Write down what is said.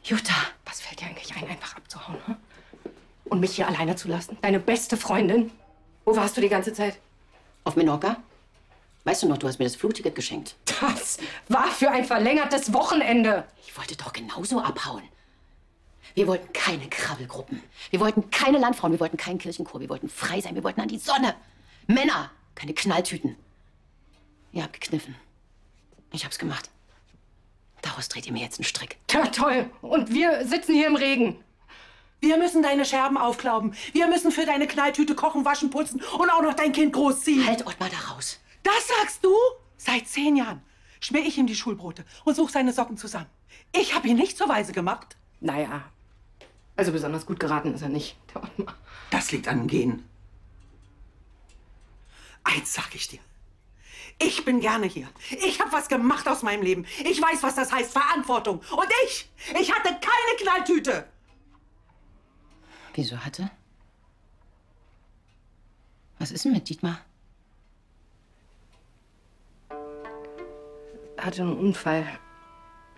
Jutta, was fällt dir eigentlich ein, einfach abzuhauen, hm? Und mich hier alleine zu lassen? Deine beste Freundin? Wo warst du die ganze Zeit? Auf Menorca? Weißt du noch, du hast mir das Flugticket geschenkt. Das war für ein verlängertes Wochenende. Ich wollte doch genauso abhauen. Wir wollten keine Krabbelgruppen. Wir wollten keine Landfrauen. Wir wollten keinen Kirchenchor. Wir wollten frei sein. Wir wollten an die Sonne. Männer, keine Knalltüten. Ihr habt gekniffen. Ich hab's gemacht. Daraus dreht ihr mir jetzt einen Strick. Ja, toll. Und wir sitzen hier im Regen. Wir müssen deine Scherben aufklauben. Wir müssen für deine Knalltüte kochen, waschen, putzen und auch noch dein Kind großziehen. Halt Ottmar da raus. Das sagst du? Seit 10 Jahren schmier ich ihm die Schulbrote und suche seine Socken zusammen. Ich habe ihn nicht zur Waise gemacht. Naja, also besonders gut geraten ist er nicht, der Ottmar. Das liegt an den Genen. Eins sag ich dir. Ich bin gerne hier. Ich habe was gemacht aus meinem Leben. Ich weiß, was das heißt, Verantwortung. Und ich hatte keine Knalltüte. Wieso hatte? Was ist denn mit Dietmar? Er hatte einen Unfall.